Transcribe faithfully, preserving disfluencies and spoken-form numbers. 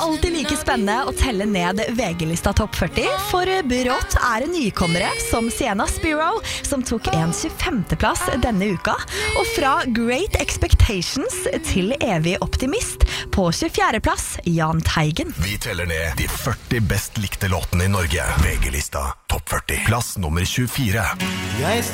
alltid like spennende å telle ned V G-lista topp førti, for brått er det nykommere som Sienna Spiro, som tok en tjuefemte plass denne uka, og fra Great Expectations til Evig Optimist på tjuefjerde plass, Jahn Teigen. Vi teller ned de førti best likte låtene i Norge. V G-lista topp førti. Plass nummer tjuefire.